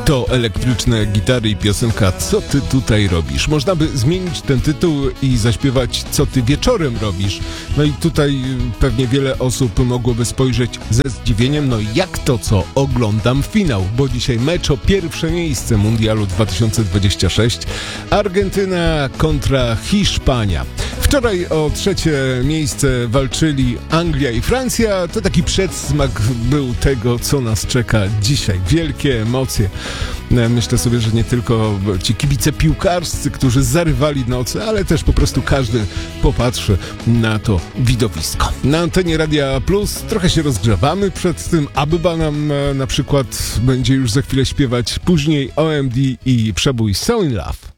To elektryczne gitary i piosenka Co ty tutaj robisz? Można by zmienić ten tytuł i zaśpiewać Co ty wieczorem robisz? No i tutaj pewnie wiele osób mogłoby spojrzeć ze zdziwieniem, no jak to co? Oglądam finał, bo dzisiaj mecz o pierwsze miejsce Mundialu 2026. Argentyna kontra Hiszpania. Wczoraj o trzecie miejsce walczyli Anglia i Francja. To taki przedsmak był tego, co nas czeka dzisiaj. Wielkie emocje. Myślę sobie, że nie tylko ci kibice piłkarscy, którzy zarywali noce, ale też po prostu każdy popatrzy na to widowisko. Na antenie Radia Plus trochę się rozgrzewamy przed tym. Abyba nam na przykład będzie już za chwilę śpiewać później OMD i przebój So In Love.